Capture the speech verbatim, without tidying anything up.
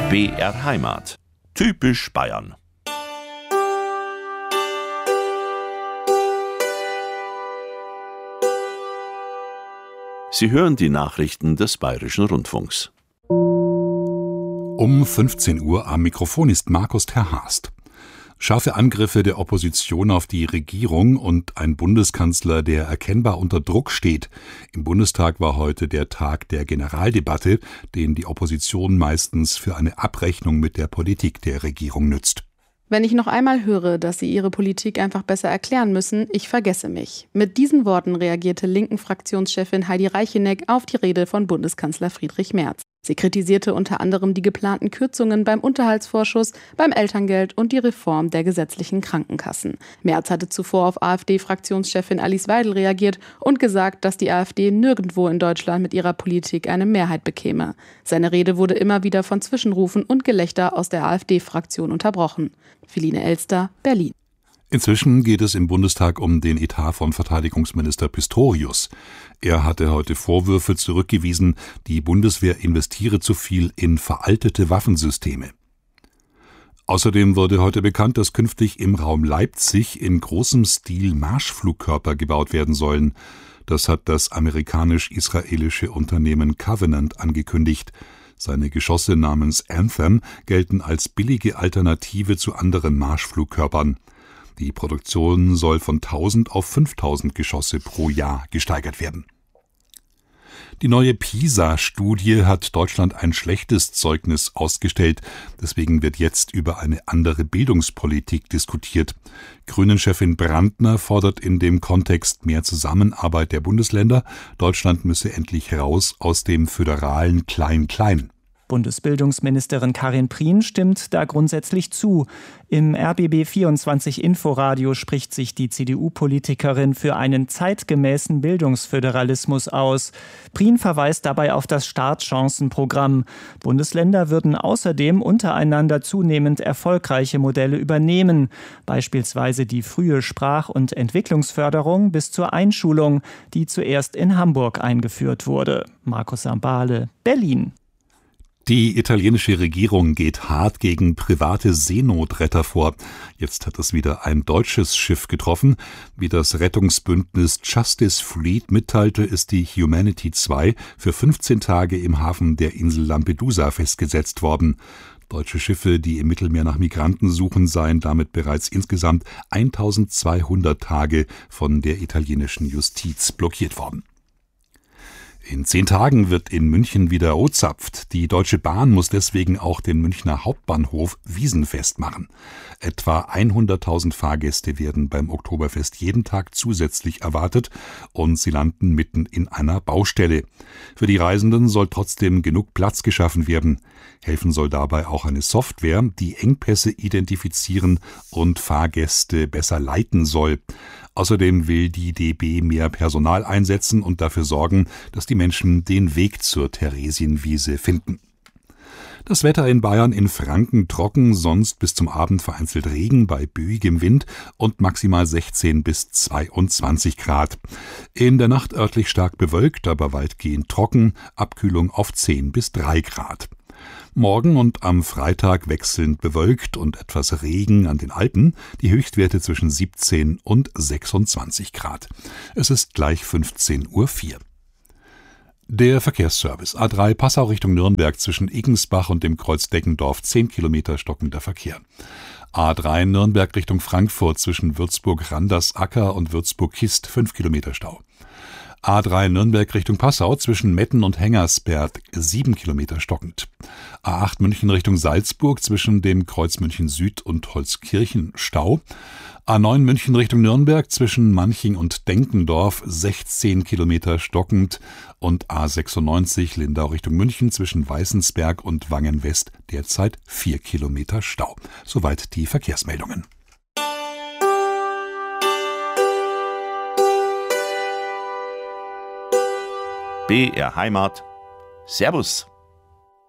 B R Heimat. Typisch Bayern. Sie hören die Nachrichten des Bayerischen Rundfunks. Um fünfzehn Uhr am Mikrofon ist Markus Terhast. Scharfe Angriffe der Opposition auf die Regierung und ein Bundeskanzler, der erkennbar unter Druck steht. Im Bundestag war heute der Tag der Generaldebatte, den die Opposition meistens für eine Abrechnung mit der Politik der Regierung nützt. Wenn ich noch einmal höre, dass sie ihre Politik einfach besser erklären müssen, ich vergesse mich. Mit diesen Worten reagierte linken Fraktionschefin Heidi Reicheneck auf die Rede von Bundeskanzler Friedrich Merz. Sie kritisierte unter anderem die geplanten Kürzungen beim Unterhaltsvorschuss, beim Elterngeld und die Reform der gesetzlichen Krankenkassen. Merz hatte zuvor auf AfD-Fraktionschefin Alice Weidel reagiert und gesagt, dass die AfD nirgendwo in Deutschland mit ihrer Politik eine Mehrheit bekäme. Seine Rede wurde immer wieder von Zwischenrufen und Gelächter aus der AfD-Fraktion unterbrochen. Philine Elster, Berlin. Inzwischen geht es im Bundestag um den Etat von Verteidigungsminister Pistorius. Er hatte heute Vorwürfe zurückgewiesen, die Bundeswehr investiere zu viel in veraltete Waffensysteme. Außerdem wurde heute bekannt, dass künftig im Raum Leipzig in großem Stil Marschflugkörper gebaut werden sollen. Das hat das amerikanisch-israelische Unternehmen Covenant angekündigt. Seine Geschosse namens Anthem gelten als billige Alternative zu anderen Marschflugkörpern. Die Produktion soll von tausend auf fünftausend Geschosse pro Jahr gesteigert werden. Die neue PISA-Studie hat Deutschland ein schlechtes Zeugnis ausgestellt. Deswegen wird jetzt über eine andere Bildungspolitik diskutiert. Grünen-Chefin Brandner fordert in dem Kontext mehr Zusammenarbeit der Bundesländer. Deutschland müsse endlich raus aus dem föderalen Klein-Klein. Bundesbildungsministerin Karin Prien stimmt da grundsätzlich zu. Im R B B vierundzwanzig Inforadio spricht sich die C D U-Politikerin für einen zeitgemäßen Bildungsföderalismus aus. Prien verweist dabei auf das Startchancenprogramm. Bundesländer würden außerdem untereinander zunehmend erfolgreiche Modelle übernehmen, beispielsweise die frühe Sprach- und Entwicklungsförderung bis zur Einschulung, die zuerst in Hamburg eingeführt wurde. Markus Sambale, Berlin. Die italienische Regierung geht hart gegen private Seenotretter vor. Jetzt hat es wieder ein deutsches Schiff getroffen. Wie das Rettungsbündnis Justice Fleet mitteilte, ist die Humanity zwei für fünfzehn Tage im Hafen der Insel Lampedusa festgesetzt worden. Deutsche Schiffe, die im Mittelmeer nach Migranten suchen, seien damit bereits insgesamt eintausendzweihundert Tage von der italienischen Justiz blockiert worden. In zehn Tagen wird in München wieder O-zapft. Die Deutsche Bahn muss deswegen auch den Münchner Hauptbahnhof wiesenfest machen. Etwa hunderttausend Fahrgäste werden beim Oktoberfest jeden Tag zusätzlich erwartet und sie landen mitten in einer Baustelle. Für die Reisenden soll trotzdem genug Platz geschaffen werden. Helfen soll dabei auch eine Software, die Engpässe identifizieren und Fahrgäste besser leiten soll. Außerdem will die D B mehr Personal einsetzen und dafür sorgen, dass die Menschen den Weg zur Theresienwiese finden. Das Wetter in Bayern, in Franken trocken, sonst bis zum Abend vereinzelt Regen bei böigem Wind und maximal sechzehn bis zweiundzwanzig Grad. In der Nacht örtlich stark bewölkt, aber weitgehend trocken, Abkühlung auf zehn bis drei Grad. Morgen und am Freitag wechselnd bewölkt und etwas Regen an den Alpen, die Höchstwerte zwischen siebzehn und sechsundzwanzig Grad. Es ist gleich fünfzehn Uhr vier. Der Verkehrsservice A drei Passau Richtung Nürnberg zwischen Iggensbach und dem Kreuz Deggendorf zehn Kilometer stockender Verkehr. A drei Nürnberg Richtung Frankfurt zwischen Würzburg-Randersacker und Würzburg-Kist fünf Kilometer Stau. A drei Nürnberg Richtung Passau zwischen Metten und Hengersberg sieben Kilometer stockend. A acht München Richtung Salzburg zwischen dem Kreuz München Süd und Holzkirchen Stau. A neun München Richtung Nürnberg zwischen Manching und Denkendorf sechzehn Kilometer stockend und A sechsundneunzig Lindau Richtung München zwischen Weißensberg und Wangen West derzeit vier Kilometer Stau. Soweit die Verkehrsmeldungen. B R Heimat. Servus.